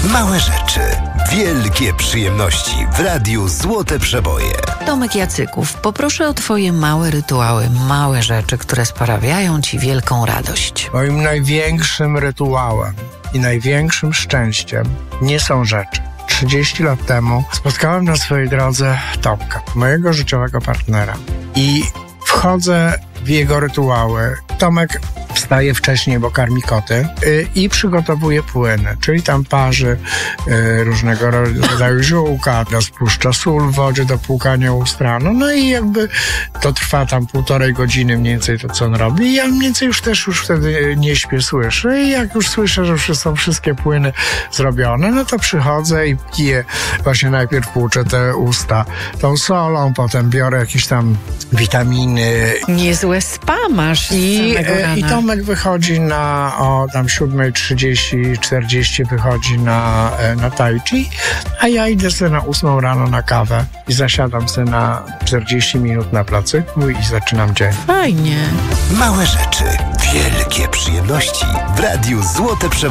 Małe rzeczy, wielkie przyjemności w Radiu Złote Przeboje. Tomek Jacyków, poproszę o twoje małe rytuały, małe rzeczy, które sprawiają ci wielką radość. Moim największym rytuałem i największym szczęściem nie są rzeczy. 30 lat temu spotkałem na swojej drodze Tomka, mojego życiowego partnera, i wchodzę w jego rytuały. Tomek wstaje wcześniej, bo karmi koty i przygotowuje płyny, czyli tam parzy różnego rodzaju ziółka, rozpuszcza sól w wodzie do płukania ust rano, no i jakby to trwa tam 1,5 godziny mniej więcej to, co on robi. I ja mniej więcej już wtedy nie śpię, słyszę, i jak już słyszę, że już są wszystkie płyny zrobione, no to przychodzę i piję, właśnie najpierw płuczę te usta tą solą, potem biorę jakieś tam witaminy. Niezłe spa masz I Tomek wychodzi o tam 7:30, 40 wychodzi na tai chi, a ja idę sobie na 8 rano na kawę i zasiadam sobie na 40 minut na placyku i zaczynam dzień. Fajnie. Małe rzeczy, wielkie przyjemności w Radiu Złote Przeboje.